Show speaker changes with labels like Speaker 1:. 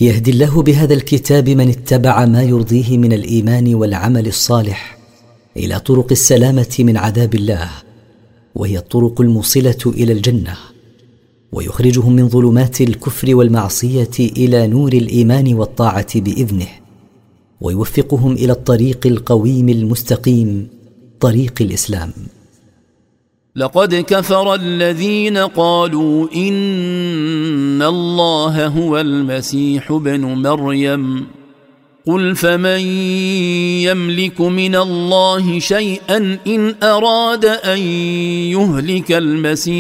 Speaker 1: يهدي الله بهذا الكتاب من اتبع ما يرضيه من الإيمان والعمل الصالح إلى طرق السلامة من عذاب الله، وهي الطرق الموصلة إلى الجنة، ويخرجهم من ظلمات الكفر والمعصية إلى نور الإيمان والطاعة بإذنه، ويوفقهم إلى الطريق القويم المستقيم، طريق الإسلام.
Speaker 2: لقد كفر الذين قالوا إن الله هو المسيح ابن مريم قل فمن يملك من الله شيئا إن أراد أن يهلك المسيح